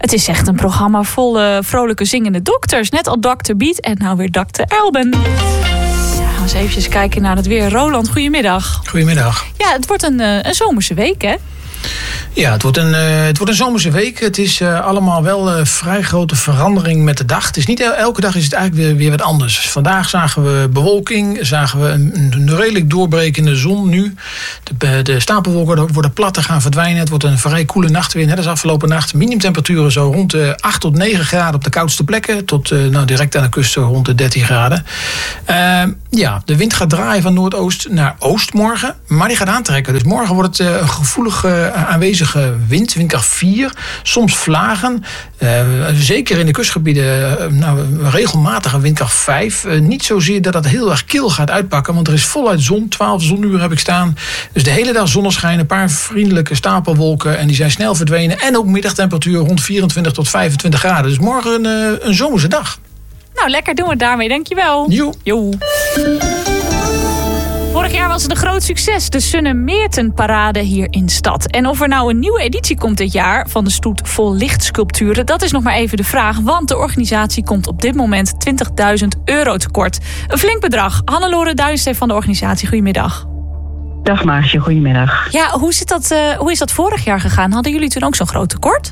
Het is echt een programma vol vrolijke zingende dokters. Net al Dr. Beat en nou weer Dr. Alban. Ja, eens even kijken naar het weer. Roland, goedemiddag. Goedemiddag. Ja, het wordt een zomerse week, hè? Ja, het wordt een zomerse week. Het is allemaal wel vrij grote verandering met de dag. Het is niet elke dag is het eigenlijk weer wat anders. Vandaag zagen we bewolking, zagen we een redelijk doorbrekende zon nu. De stapelwolken worden platter gaan verdwijnen. Het wordt een vrij koele nacht weer, net als afgelopen nacht. Minimumtemperaturen zo rond de 8 tot 9 graden op de koudste plekken. Tot direct aan de kust rond de 13 graden. Ja, de wind gaat draaien van noordoost naar oost morgen. Maar die gaat aantrekken. Dus morgen wordt het een gevoelig aanwezige wind, windkracht 4. Soms vlagen. Zeker in de kustgebieden regelmatige windkracht 5. Niet zozeer dat het heel erg kil gaat uitpakken. Want er is voluit zon. 12 zonuren heb ik staan. Dus de hele dag zonneschijn. Een paar vriendelijke stapelwolken. En die zijn snel verdwenen. En ook middagtemperatuur rond 24 tot 25 graden. Dus morgen een zomerse dag. Nou, lekker doen we het daarmee. Dankjewel. Jo. Vorig jaar was het een groot succes, de Sunne Meerten-parade hier in stad. En of er nou een nieuwe editie komt dit jaar van de stoet vol lichtsculpturen, dat is nog maar even de vraag. Want de organisatie komt op dit moment €20.000 tekort. Een flink bedrag. Hannelore Duinsteef van de organisatie, goedemiddag. Dag Maartje, goedemiddag. Ja, hoe is dat vorig jaar gegaan? Hadden jullie toen ook zo'n groot tekort?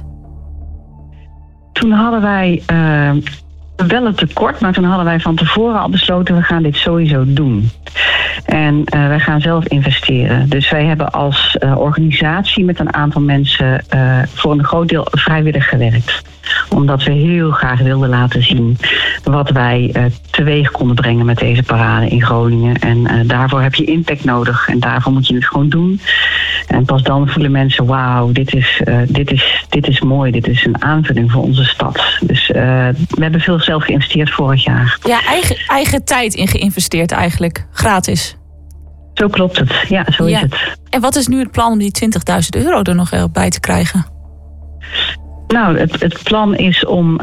Toen hadden wij wel een tekort, maar toen hadden wij van tevoren al besloten, we gaan dit sowieso doen. En wij gaan zelf investeren. Dus wij hebben als organisatie met een aantal mensen voor een groot deel vrijwillig gewerkt. Omdat we heel graag wilden laten zien wat wij teweeg konden brengen met deze parade in Groningen. En daarvoor heb je impact nodig. En daarvoor moet je het gewoon doen. En pas dan voelen mensen, wauw, dit is mooi. Dit is een aanvulling voor onze stad. Dus we hebben veel zelf geïnvesteerd vorig jaar. Ja, eigen tijd in geïnvesteerd eigenlijk. Gratis. Zo klopt het. Ja, zo is het. En wat is nu het plan om die €20.000 er nog bij te krijgen? Nou, het plan is om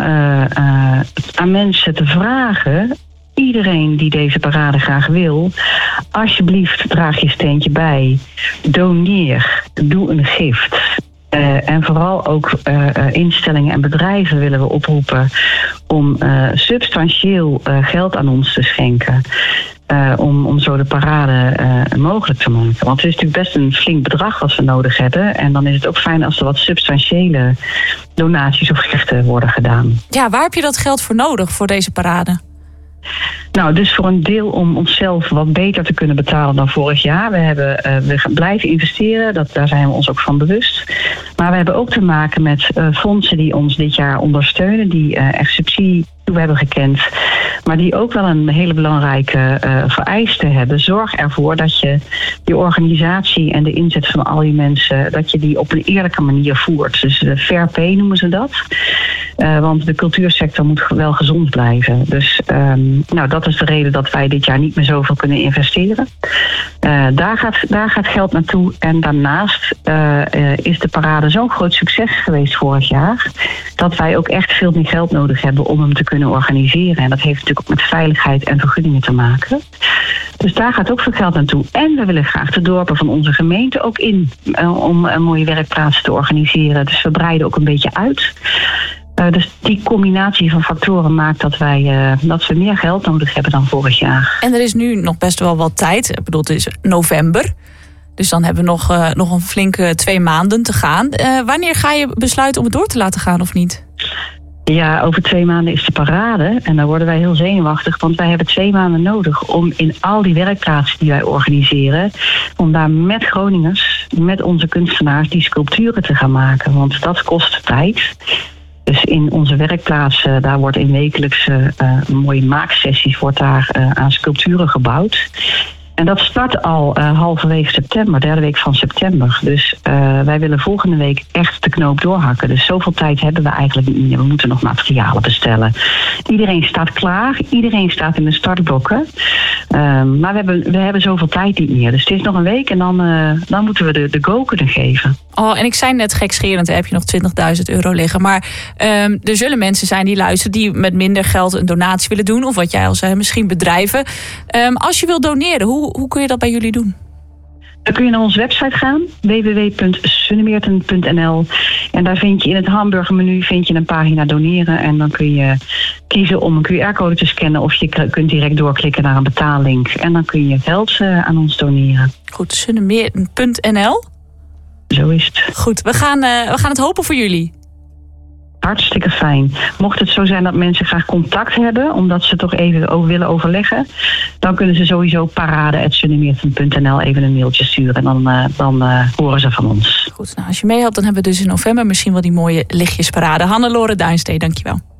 aan mensen te vragen, iedereen die deze parade graag wil, alsjeblieft draag je steentje bij. Doneer. Doe een gift. En vooral ook instellingen en bedrijven willen we oproepen om substantieel geld aan ons te schenken. Om zo de parade mogelijk te maken. Want het is natuurlijk best een flink bedrag wat we nodig hebben. En dan is het ook fijn als er wat substantiële donaties of giften worden gedaan. Ja, waar heb je dat geld voor nodig voor deze parade? Nou, dus voor een deel om onszelf wat beter te kunnen betalen dan vorig jaar. We gaan blijven investeren, daar zijn we ons ook van bewust. Maar we hebben ook te maken met fondsen die ons dit jaar ondersteunen, die echt subsidie hebben gekend, maar die ook wel een hele belangrijke vereiste hebben. Zorg ervoor dat je die organisatie en de inzet van al die mensen, dat je die op een eerlijke manier voert. Dus fair pay noemen ze dat. Want de cultuursector moet wel gezond blijven. Dus dat is de reden dat wij dit jaar niet meer zoveel kunnen investeren. Daar gaat geld naartoe. En daarnaast is de parade zo'n groot succes geweest vorig jaar, dat wij ook echt veel meer geld nodig hebben om hem te kunnen organiseren. En dat heeft natuurlijk ook met veiligheid en vergunningen te maken. Dus daar gaat ook veel geld naartoe. En we willen graag de dorpen van onze gemeente ook in om een mooie werkplaatsen te organiseren. Dus we breiden ook een beetje uit. Dus die combinatie van factoren maakt dat we meer geld nodig hebben dan vorig jaar. En er is nu nog best wel wat tijd. Ik bedoel, het is november. Dus dan hebben we nog een flinke 2 maanden te gaan. Wanneer ga je besluiten om het door te laten gaan of niet? Ja, over 2 maanden is de parade. En dan worden wij heel zenuwachtig. Want wij hebben 2 maanden nodig om in al die werkplaatsen die wij organiseren, om daar met Groningers, met onze kunstenaars, die sculpturen te gaan maken. Want dat kost tijd. Dus in onze werkplaatsen, daar wordt in wekelijkse mooie maaksessies aan sculpturen gebouwd. En dat start al halverwege september, 3e week van september. Dus wij willen volgende week echt de knoop doorhakken. Dus zoveel tijd hebben we eigenlijk niet meer. We moeten nog materialen bestellen. Iedereen staat klaar. Iedereen staat in de startblokken. Maar we hebben zoveel tijd niet meer. Dus het is nog een week en dan moeten we de go kunnen geven. Oh, en ik zei net gekscherend, heb je nog €20.000 liggen. Maar er zullen mensen zijn die luisteren die met minder geld een donatie willen doen. Of wat jij al zei, misschien bedrijven. Als je wil doneren, hoe kun je dat bij jullie doen? Dan kun je naar onze website gaan, www.sunnemeerten.nl. En daar vind je in het hamburgermenu een pagina doneren. En dan kun je kiezen om een QR-code te scannen of je kunt direct doorklikken naar een betalink. En dan kun je geld aan ons doneren. Goed, sunnemeerten.nl. Zo is het. Goed, we gaan het hopen voor jullie. Hartstikke fijn. Mocht het zo zijn dat mensen graag contact hebben, omdat ze toch even willen overleggen, dan kunnen ze sowieso parade@sunnemeerten.nl even een mailtje sturen. En dan horen ze van ons. Goed, nou als je meehelpt, dan hebben we dus in november misschien wel die mooie lichtjesparade. Hannelore Duinstee, dankjewel.